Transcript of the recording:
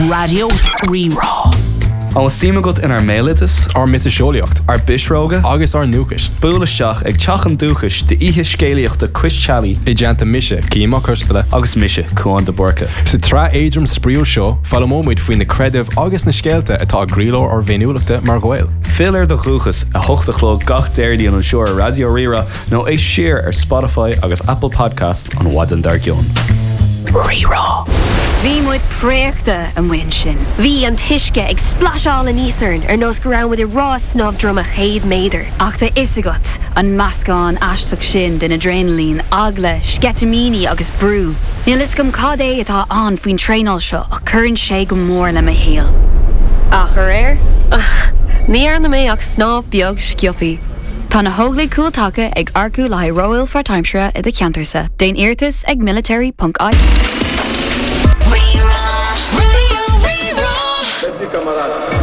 Radio Rerá. An síime go in mélitas, ar mitiseolaíocht, ar bisróga, agus ar núchas. Búlaisteach ag teachan dúchas de ihe scéalaíocht de Chris I deanta mise, címa custala, agus mise chuan de borca. Sa trá éidrim spríúil seo, fallamóid faoin na creidimh agus na scéalta atá gríló ar bhéniúlachta mar ghail. Filar de chuchas a hochtachló gach déirdí an seoir Radio Rerá nó é siar ar Spotify agus Apple Podcast an Wadan Dargion. Rerá. Bhí muid préachta an bhain sin. Bhí an tuisce ag splasháil in Ísarn ar nós go raibh muid I rá snáb drom a chéad méadar. Ach tá isagat an meascán aisteach sin den adrenalín, agla, sketamíní agus brú. Níl is gom cad é atá an faoin tréáil seo a churann sé go mór le a héal. Ach ar air? Ní ar na mé ach snáb beag sciopí. Tá na hóglaigh cúiltacha ag arcú le Royal for Timeshare I de Ceantarsa. Déan iartas ag military.ai. Rerá. Radio Rerá. Merci camarade.